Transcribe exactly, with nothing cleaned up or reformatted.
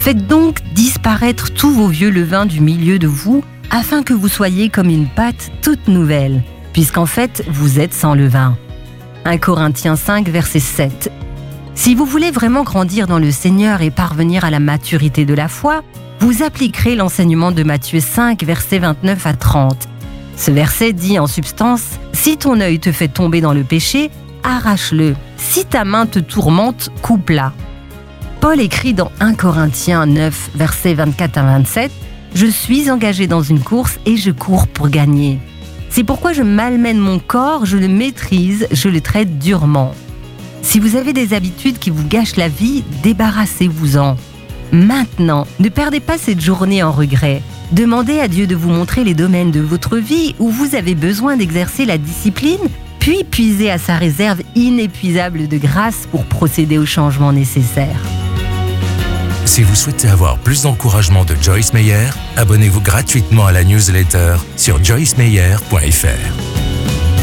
Faites donc disparaître tous vos vieux levains du milieu de vous afin que vous soyez comme une pâte toute nouvelle, puisqu'en fait, vous êtes sans levain. un Corinthiens cinq, verset sept. Si vous voulez vraiment grandir dans le Seigneur et parvenir à la maturité de la foi, vous appliquerez l'enseignement de Matthieu cinq, versets vingt-neuf à trente. Ce verset dit en substance « Si ton œil te fait tomber dans le péché, arrache-le. Si ta main te tourmente, coupe-la. » Paul écrit dans un Corinthiens neuf, versets vingt-quatre à vingt-sept « Je suis engagé dans une course et je cours pour gagner. C'est pourquoi je malmène mon corps, je le maîtrise, je le traite durement. » Si vous avez des habitudes qui vous gâchent la vie, débarrassez-vous-en. Maintenant, ne perdez pas cette journée en regret. Demandez à Dieu de vous montrer les domaines de votre vie où vous avez besoin d'exercer la discipline, puis puisez à sa réserve inépuisable de grâce pour procéder aux changements nécessaires. Si vous souhaitez avoir plus d'encouragement de Joyce Meyer, abonnez-vous gratuitement à la newsletter sur joyce meyer point f r.